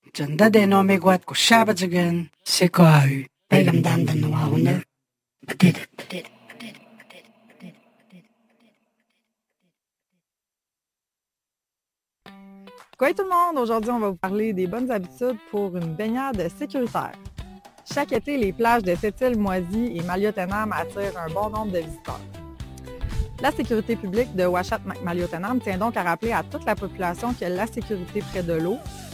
Dyan din no may gwat ko shabajagan si Kahu. Pagandang no owner. Badidit. Quoi tout le monde, aujourd'hui on va vous parler des bonnes habitudes pour une baignade sécuritaire. Chaque été, les plages de Sept-Îles, Moisy et Maliotenam attirent un bon nombre de visiteurs. La sécurité publique de Ouachat-Maliotenam tient donc à rappeler à toute la population que la sécurité près de l'eau,